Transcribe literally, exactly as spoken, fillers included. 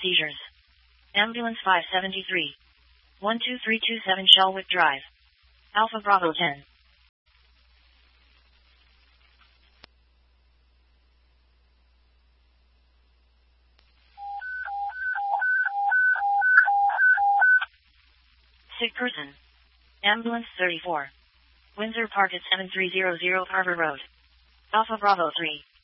seizures. Ambulance five seventy-three. one two three two seven Shellwick Drive. Alpha Bravo ten. Sick person. Ambulance thirty-four. Windsor Park at seven three zero zero Harbor Road. Alpha Bravo three.